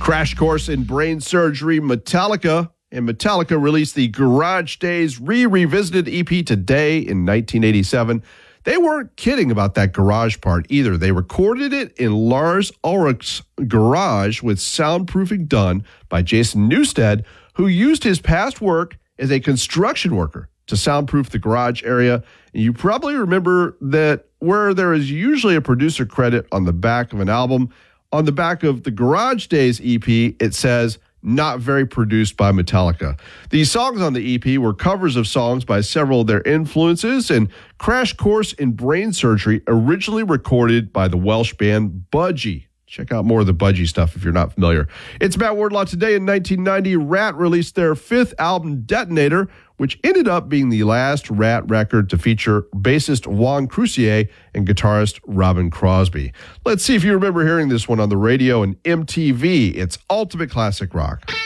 Crash Course in Brain Surgery, Metallica. And Metallica released the Garage Days Revisited EP today in 1987. They weren't kidding about that garage part either. They recorded it in Lars Ulrich's garage with soundproofing done by Jason Newsted, who used his past work as a construction worker to soundproof the garage area. And you probably remember that where there is usually a producer credit on the back of an album, on the back of the Garage Days EP, it says, "Not very produced by Metallica." These songs on the EP were covers of songs by several of their influences, and Crash Course in Brain Surgery originally recorded by the Welsh band Budgie. Check out more of the Budgie stuff if you're not familiar. It's Matt Wardlaw. Today in 1990, Rat released their fifth album, Detonator, which ended up being the last Rat record to feature bassist Juan Croucier and guitarist Robin Crosby. Let's see if you remember hearing this one on the radio and MTV. It's Ultimate Classic Rock.